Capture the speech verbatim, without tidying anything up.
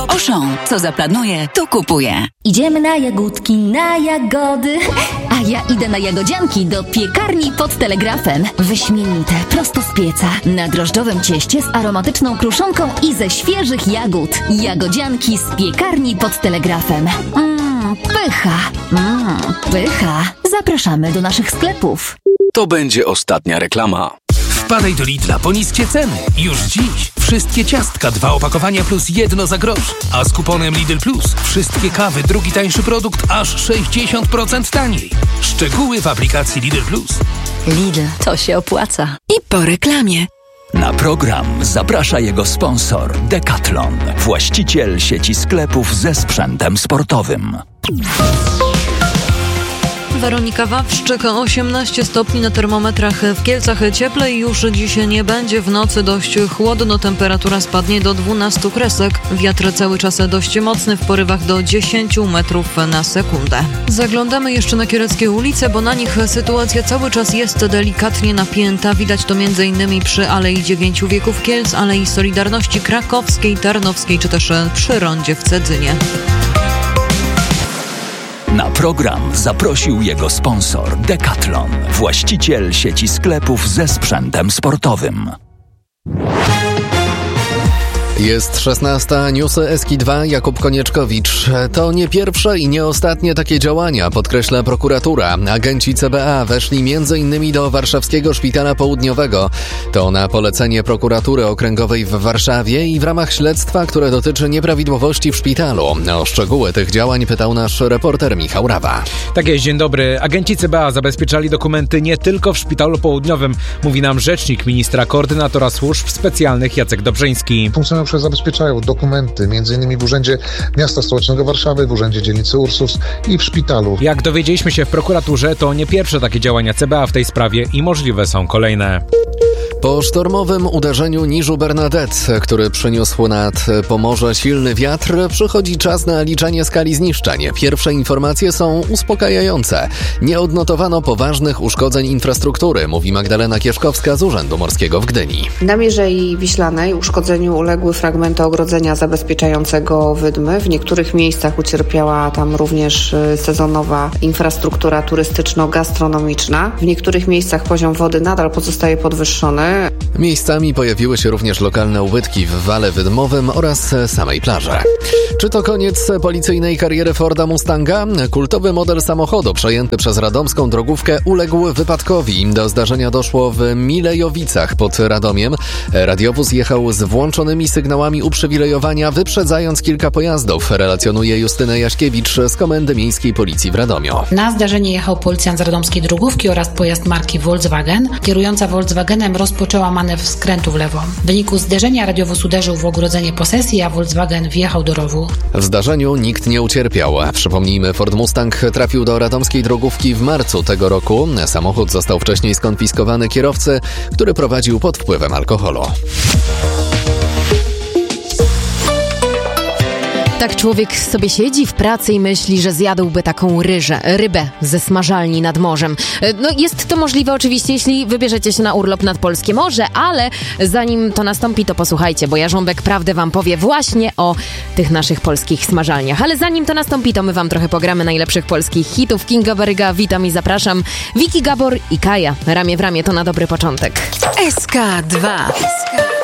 Auchan, co zaplanuje, to kupuje. Idziemy na jagódki, na jagody, a ja idę na jagodzianki do piekarni pod Telegrafem. Wyśmienite, prosto z pieca, na drożdżowym cieście z aromatyczną kruszonką i ze świeżych jagód. Jagodzianki z piekarni pod Telegrafem. Mmm, pycha, mmm, pycha. Zapraszamy do naszych sklepów. To będzie ostatnia reklama. Wpadaj do Lidla po niskie ceny. Już dziś wszystkie ciastka, dwa opakowania plus jedno za grosz. A z kuponem Lidl Plus wszystkie kawy, drugi tańszy produkt aż sześćdziesiąt procent taniej. Szczegóły w aplikacji Lidl Plus. Lidl, to się opłaca. I po reklamie. Na program zaprasza jego sponsor Decathlon, właściciel sieci sklepów ze sprzętem sportowym. Weronika Wawrzyk, osiemnaście stopni na termometrach w Kielcach. Cieplej już dziś nie będzie, w nocy dość chłodno, temperatura spadnie do dwunastu kresek. Wiatr cały czas dość mocny, w porywach do dziesięciu metrów na sekundę. Zaglądamy jeszcze na kieleckie ulice, bo na nich sytuacja cały czas jest delikatnie napięta. Widać to m.in. przy Alei Dziewięciu Wieków Kielc, Alei Solidarności Krakowskiej, Tarnowskiej czy też przy rondzie w Cedzynie. Na program zaprosił jego sponsor Decathlon, właściciel sieci sklepów ze sprzętem sportowym. Jest szesnasta, newsy S K I dwa, Jakub Konieczkowicz. To nie pierwsze i nie ostatnie takie działania, podkreśla prokuratura. Agenci C B A weszli między innymi do warszawskiego szpitala południowego. To na polecenie prokuratury okręgowej w Warszawie i w ramach śledztwa, które dotyczy nieprawidłowości w szpitalu. O szczegóły tych działań pytał nasz reporter Michał Rawa. Tak jest, dzień dobry. Agenci C B A zabezpieczali dokumenty nie tylko w szpitalu południowym, mówi nam rzecznik ministra koordynatora służb specjalnych Jacek Dobrzyński. Funkcjonariusze zabezpieczają dokumenty, między innymi w Urzędzie Miasta Stołecznego Warszawy, w Urzędzie Dzielnicy Ursus i w szpitalu. Jak dowiedzieliśmy się w prokuraturze, to nie pierwsze takie działania C B A w tej sprawie i możliwe są kolejne. Po sztormowym uderzeniu Niżu Bernadette, który przyniósł nad Pomorze silny wiatr, przychodzi czas na liczenie skali zniszczeń. Pierwsze informacje są uspokajające. Nie odnotowano poważnych uszkodzeń infrastruktury, mówi Magdalena Kieszkowska z Urzędu Morskiego w Gdyni. Na Mierzei Wiślanej uszkodzeniu uległy fragmenty ogrodzenia zabezpieczającego wydmy. W niektórych miejscach ucierpiała tam również sezonowa infrastruktura turystyczno-gastronomiczna. W niektórych miejscach poziom wody nadal pozostaje podwyższony. Miejscami pojawiły się również lokalne ubytki w Wale Wydmowym oraz samej plaży. Czy to koniec policyjnej kariery Forda Mustanga? Kultowy model samochodu przejęty przez radomską drogówkę uległ wypadkowi. Do zdarzenia doszło w Milejowicach pod Radomiem. Radiowóz jechał z włączonymi sygnałami uprzywilejowania, wyprzedzając kilka pojazdów, relacjonuje Justyna Jaśkiewicz z Komendy Miejskiej Policji w Radomiu. Na zdarzenie jechał policjant z radomskiej drogówki oraz pojazd marki Volkswagen. Kierująca Volkswagenem rozpoczęła manewr skrętu w lewo. W wyniku zderzenia radiowóz uderzył w ogrodzenie posesji, a Volkswagen wjechał do rowu. W zdarzeniu nikt nie ucierpiał. Przypomnijmy, Ford Mustang trafił do radomskiej drogówki w marcu tego roku. Samochód został wcześniej skonfiskowany kierowcy, który prowadził pod wpływem alkoholu. Tak człowiek sobie siedzi w pracy i myśli, że zjadłby taką ryżę, rybę ze smażalni nad morzem. No jest to możliwe oczywiście, jeśli wybierzecie się na urlop nad polskie morze, ale zanim to nastąpi, to posłuchajcie, bo Jarząbek prawdę wam powie właśnie o tych naszych polskich smażalniach. Ale zanim to nastąpi, to my wam trochę pogramy najlepszych polskich hitów. Kinga Baryga, witam i zapraszam. Wiki Gabor i Kaja, ramię w ramię, to na dobry początek. S K dwa.